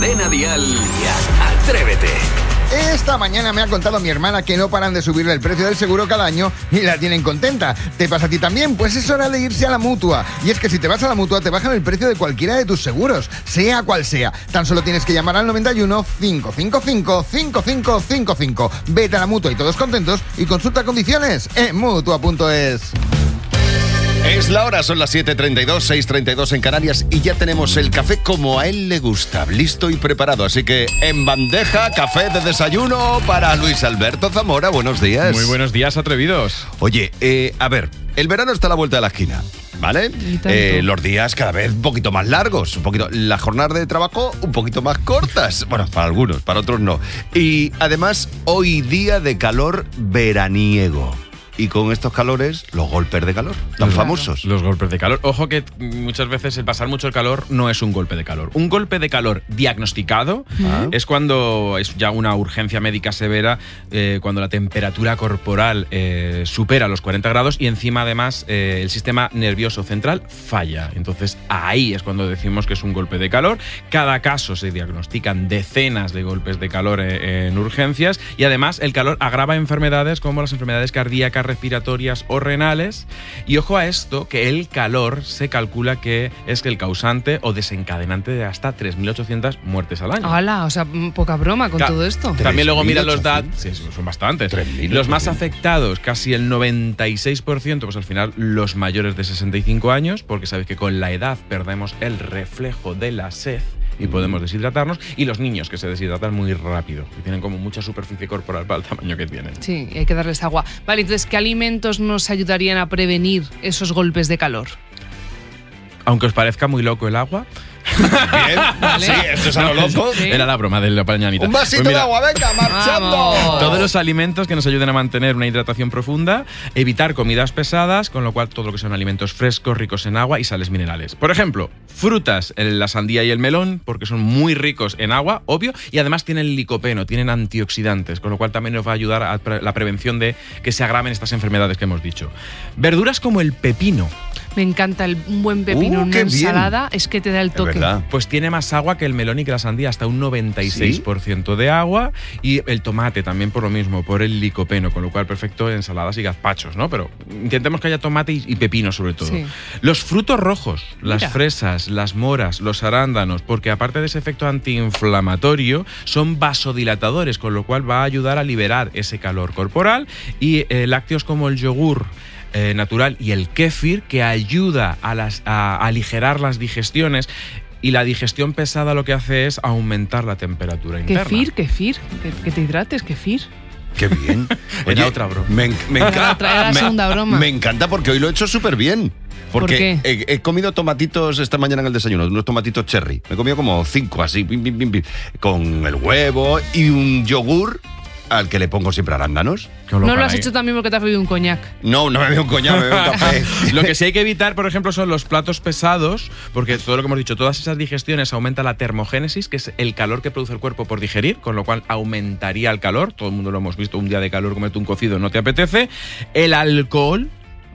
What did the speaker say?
Cadena Dial, Atrévete. Esta mañana me ha contado mi hermana que no paran de subirle el precio del seguro cada año y la tienen contenta. ¿Te pasa a ti también? Pues es hora de irse a la Mutua. Y es que si te vas a la Mutua te bajan el precio de cualquiera de tus seguros, sea cual sea. Tan solo tienes que llamar al 91 555 5555. Vete a la Mutua y todos contentos y consulta condiciones en Mutua.es. Es la hora, son las 7:32, 6:32 en Canarias y ya tenemos el café como a él le gusta, listo y preparado. Así que en bandeja, café de desayuno para Luis Alberto Zamora. Buenos días. Muy buenos días, atrevidos. Oye, a ver, el verano está a la vuelta de la esquina, ¿vale? Los días cada vez un poquito más largos, las jornadas de trabajo un poquito más cortas. Bueno, para algunos, para otros no. Y además, hoy día de calor veraniego. Y con estos calores, los golpes de calor, tan famosos. Los golpes de calor. Ojo que muchas veces el pasar mucho el calor no es un golpe de calor. Un golpe de calor diagnosticado es cuando es ya una urgencia médica severa, cuando la temperatura corporal supera los 40 grados y encima además el sistema nervioso central falla. Entonces ahí es cuando decimos que es un golpe de calor. Cada caso se diagnostican decenas de golpes de calor en urgencias y además el calor agrava enfermedades como las enfermedades cardíacas, respiratorias o renales. Y ojo a esto, que el calor se calcula que es el causante o desencadenante de hasta 3.800 muertes al año. ¡Hala! O sea, poca broma con todo esto. También luego mira los datos. Sí, son bastantes. Los más afectados, casi el 96%, pues al final los mayores de 65 años, porque sabéis que con la edad perdemos el reflejo de la sed y podemos deshidratarnos, y los niños que se deshidratan muy rápido, que tienen como mucha superficie corporal para el tamaño que tienen. Sí, hay que darles agua. Vale, entonces, ¿qué alimentos nos ayudarían a prevenir esos golpes de calor? Aunque os parezca muy loco el agua. Bien, ¿vale? Sí, esto es a lo loco. ¿Sí? Era la broma de la pañanita. Un vasito de agua, venga, marchando. ¡Vamos! Todos los alimentos que nos ayuden a mantener una hidratación profunda, evitar comidas pesadas, con lo cual todo lo que son alimentos frescos, ricos en agua y sales minerales. Por ejemplo, frutas, la sandía y el melón, porque son muy ricos en agua, obvio, y además tienen licopeno, tienen antioxidantes, con lo cual también nos va a ayudar a la prevención de que se agraven estas enfermedades que hemos dicho. Verduras como el pepino. Me encanta un buen pepino en una ensalada, es que te da el toque. Pues tiene más agua que el melón y que la sandía, hasta un 96% de agua. Y el tomate también por lo mismo, por el licopeno, con lo cual perfecto en ensaladas y gazpachos, ¿no? Pero intentemos que haya tomate y pepino sobre todo. Sí. Los frutos rojos, las fresas, las moras, los arándanos, porque aparte de ese efecto antiinflamatorio, son vasodilatadores, con lo cual va a ayudar a liberar ese calor corporal. Y lácteos como el yogur natural y el kéfir, que ayuda a aligerar las digestiones. Y la digestión pesada lo que hace es aumentar la temperatura interna. Kéfir, que te hidrates, kéfir. ¡Qué bien! Oye, otra broma. Me encanta. La segunda broma. Me encanta porque hoy lo he hecho súper bien. Porque ¿por qué? He comido tomatitos esta mañana en el desayuno, unos tomatitos cherry. Me he comido como 5 así, con el huevo y un yogur al que le pongo siempre arándanos. ¿No lo has hecho también porque te has bebido un coñac? No me bebo un coñac, me bebo un café. Lo que sí hay que evitar, por ejemplo, son los platos pesados, porque todo lo que hemos dicho, todas esas digestiones aumenta la termogénesis, que es el calor que produce el cuerpo por digerir, con lo cual aumentaría el calor. Todo el mundo lo hemos visto, un día de calor, comerte un cocido no te apetece. El alcohol